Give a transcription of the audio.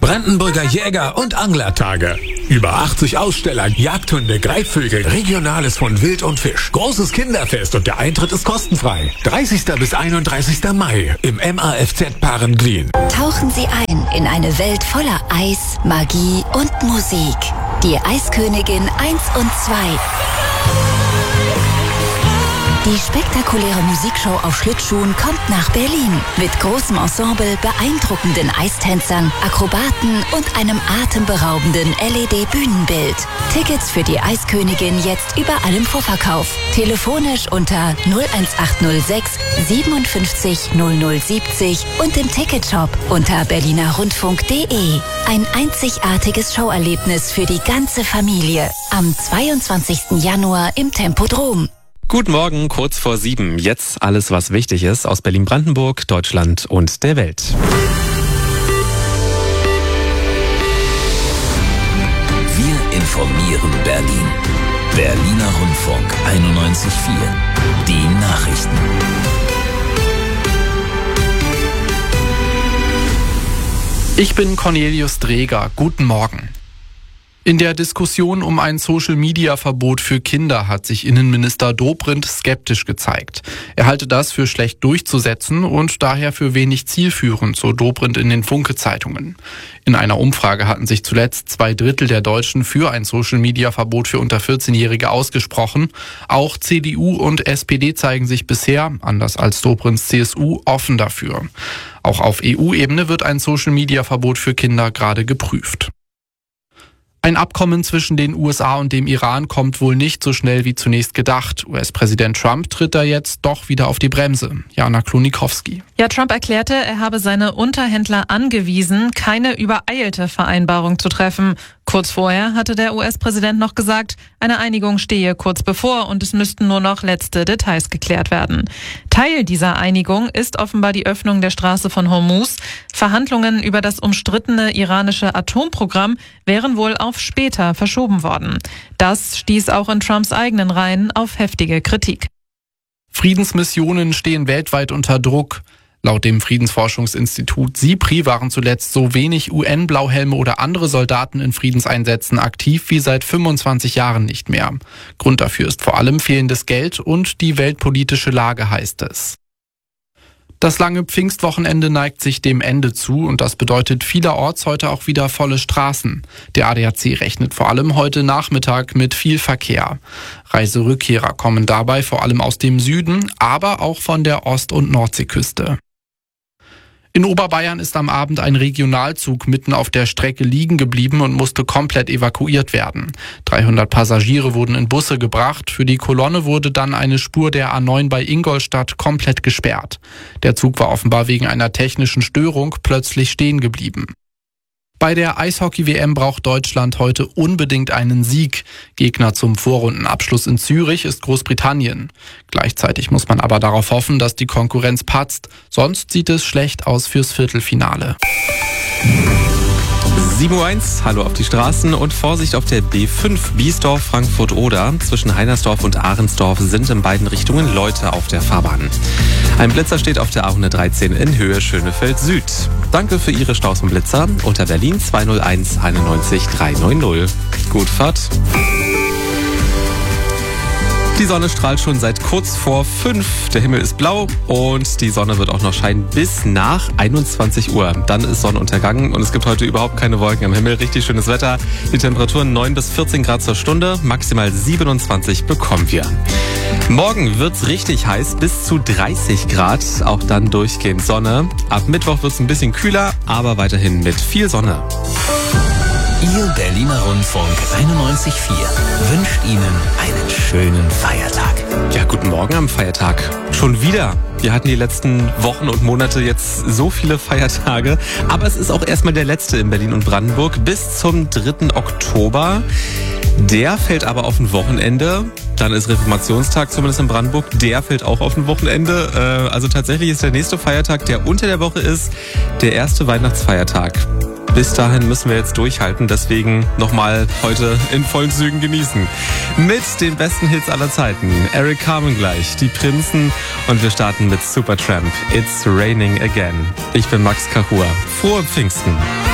Brandenburger Jäger- und Anglertage. Über 80 Aussteller, Jagdhunde, Greifvögel, Regionales von Wild und Fisch. Großes Kinderfest und der Eintritt ist kostenfrei. 30. bis 31. Mai im MAFZ Parenglien. Tauchen Sie ein in eine Welt voller Eis, Magie und Musik. Die Eiskönigin 1 und 2. Die spektakuläre Musikshow auf Schlittschuhen kommt nach Berlin. Mit großem Ensemble, beeindruckenden Eistänzern, Akrobaten und einem atemberaubenden LED-Bühnenbild. Tickets für die Eiskönigin jetzt überall im Vorverkauf. Telefonisch unter 01806 57 0070 und im Ticketshop unter berlinerrundfunk.de. Ein einzigartiges Showerlebnis für die ganze Familie. Am 22. Januar im Tempodrom. Guten Morgen, kurz vor 7. Jetzt alles, was wichtig ist aus Berlin-Brandenburg, Deutschland und der Welt. Wir informieren Berlin. Berliner Rundfunk 91.4. Die Nachrichten. Ich bin Cornelius Dreger. Guten Morgen. In der Diskussion um ein Social-Media-Verbot für Kinder hat sich Innenminister Dobrindt skeptisch gezeigt. Er halte das für schlecht durchzusetzen und daher für wenig zielführend, so Dobrindt in den Funke-Zeitungen. In einer Umfrage hatten sich zuletzt 2/3 der Deutschen für ein Social-Media-Verbot für unter 14-Jährige ausgesprochen. Auch CDU und SPD zeigen sich bisher, anders als Dobrindts CSU, offen dafür. Auch auf EU-Ebene wird ein Social-Media-Verbot für Kinder gerade geprüft. Ein Abkommen zwischen den USA und dem Iran kommt wohl nicht so schnell wie zunächst gedacht. US-Präsident Trump tritt da jetzt doch wieder auf die Bremse. Jana Klonikowski. Ja, Trump erklärte, er habe seine Unterhändler angewiesen, keine übereilte Vereinbarung zu treffen. Kurz vorher hatte der US-Präsident noch gesagt, eine Einigung stehe kurz bevor und es müssten nur noch letzte Details geklärt werden. Teil dieser Einigung ist offenbar die Öffnung der Straße von Hormuz. Verhandlungen über das umstrittene iranische Atomprogramm wären wohl auf später verschoben worden. Das stieß auch in Trumps eigenen Reihen auf heftige Kritik. Friedensmissionen stehen weltweit unter Druck. Laut dem Friedensforschungsinstitut SIPRI waren zuletzt so wenig UN-Blauhelme oder andere Soldaten in Friedenseinsätzen aktiv wie seit 25 Jahren nicht mehr. Grund dafür ist vor allem fehlendes Geld und die weltpolitische Lage, heißt es. Das lange Pfingstwochenende neigt sich dem Ende zu und das bedeutet vielerorts heute auch wieder volle Straßen. Der ADAC rechnet vor allem heute Nachmittag mit viel Verkehr. Reiserückkehrer kommen dabei vor allem aus dem Süden, aber auch von der Ost- und Nordseeküste. In Oberbayern ist am Abend ein Regionalzug mitten auf der Strecke liegen geblieben und musste komplett evakuiert werden. 300 Passagiere wurden in Busse gebracht. Für die Kolonne wurde dann eine Spur der A9 bei Ingolstadt komplett gesperrt. Der Zug war offenbar wegen einer technischen Störung plötzlich stehen geblieben. Bei der Eishockey-WM braucht Deutschland heute unbedingt einen Sieg. Gegner zum Vorrundenabschluss in Zürich ist Großbritannien. Gleichzeitig muss man aber darauf hoffen, dass die Konkurrenz patzt. Sonst sieht es schlecht aus fürs Viertelfinale. 7:01 Uhr, hallo auf die Straßen und Vorsicht auf der B5 Biesdorf, Frankfurt-Oder. Zwischen Heinersdorf und Ahrensdorf sind in beiden Richtungen Leute auf der Fahrbahn. Ein Blitzer steht auf der A113 in Höhe Schönefeld Süd. Danke für Ihre Staus und Blitzer unter Berlin 201 91 390. Gut Fahrt. Die Sonne strahlt schon seit kurz vor 5. Der Himmel ist blau und die Sonne wird auch noch scheinen bis nach 21 Uhr. Dann ist Sonnenuntergang und es gibt heute überhaupt keine Wolken am Himmel. Richtig schönes Wetter. Die Temperaturen 9 bis 14 Grad zur Stunde. Maximal 27 bekommen wir. Morgen wird's richtig heiß, bis zu 30 Grad. Auch dann durchgehend Sonne. Ab Mittwoch wird's ein bisschen kühler, aber weiterhin mit viel Sonne. Ihr Berliner Rundfunk 91.4 wünscht Ihnen einen schönen Feiertag. Ja, guten Morgen am Feiertag. Schon wieder. Wir hatten die letzten Wochen und Monate jetzt so viele Feiertage. Aber es ist auch erstmal der letzte in Berlin und Brandenburg bis zum 3. Oktober. Der fällt aber auf ein Wochenende. Dann ist Reformationstag, zumindest in Brandenburg. Der fällt auch auf ein Wochenende. Also tatsächlich ist der nächste Feiertag, der unter der Woche ist, der erste Weihnachtsfeiertag. Bis dahin müssen wir jetzt durchhalten, deswegen nochmal heute in vollen Zügen genießen. Mit den besten Hits aller Zeiten. Eric Carmen gleich, die Prinzen und wir starten mit Supertramp. It's Raining Again. Ich bin Max Kahur. Frohe Pfingsten.